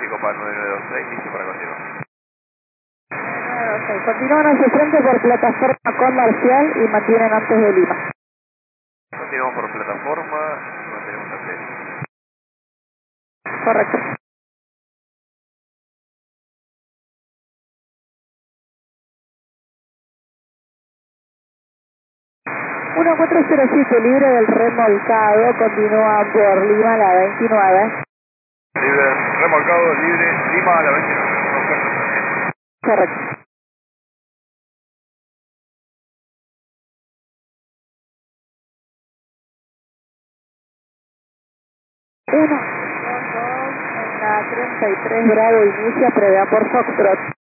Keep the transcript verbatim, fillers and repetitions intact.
Copa nueve nueve dos seis, listo para continuar. nueve dos seis. Continúan hacia frente por plataforma comercial y mantienen antes de Lima. Continuamos por plataforma, mantenemos antes de Lima. Correcto. uno cuatro cero siete libre del remolcado, continúa por Lima la veintinueve. Libre, remolcado, libre, Lima a la veintinueve. Correcto. uno dos dos en la treinta y tres Bravo inicia, prevea por Foxtrot.